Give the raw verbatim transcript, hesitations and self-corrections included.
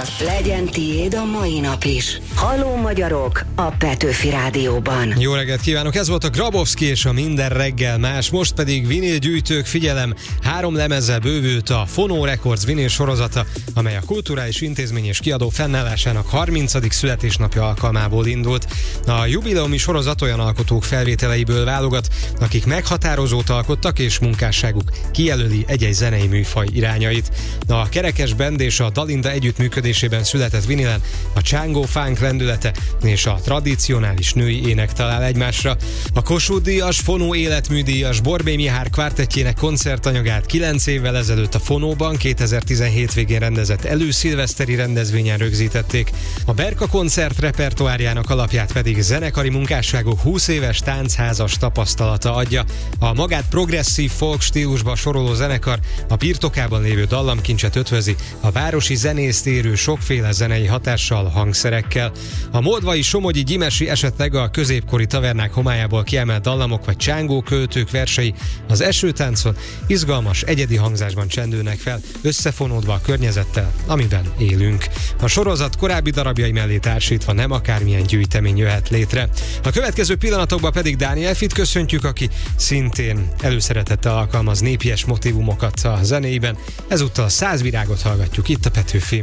Legyen tiéd a mai nap is. Halló magyarok a Petőfi Rádióban. Jó reggelt kívánok, ez volt a Grabowski és a Minden reggel más, most pedig vinilgyűjtők, figyelem, három lemezzel bővült a Phono Records vinil sorozata, amely a Kulturális Intézmény és Kiadó fennállásának harmincadik születésnapja alkalmából indult. A jubileumi sorozat olyan alkotók felvételeiből válogat, akik meghatározót alkottak, és munkásságuk kijelöli egy-egy zenei műfaj irányait. A Kerekes Band és a Dalinda együttműködésében született vinilen a Csángó funk lendülete és a tradicionális női ének talál egymásra. A Kossuth-díjas, Phono életműdíjas Borbély Mihály kvártettjének koncertanyagát kilenc évvel ezelőtt a Fonóban kétezer-tizenhét végén rendezett előszilveszteri rendezvényen rögzítették. A Berka koncert repertoárjának alapját pedig zenekari munkásságok húsz éves táncházas tapasztalata adja. A magát progresszív folk stílusba soroló zenekar a birtokában lévő dallamkincset ötvözi a városi zenészt érő sokféle zenei hatással, hangszerekkel. A moldvai, somogyi, gyimesi, esetleg a középkori tavernák homályából kiemelt dallamok vagy csángó költők versei az esőtáncon izgalmas, egyedi hangzásban csendülnek fel, összefonódva a környezettel, amiben élünk. A sorozat korábbi darabjai mellé társítva nem akármilyen gyűjtemény jöhet létre. A következő pillanatokban pedig Dániel Fit köszöntjük, aki szintén előszeretettel alkalmaz népies motívumokat a zenéiben. Ezúttal a Száz virágot hallgatjuk itt a Petőfin.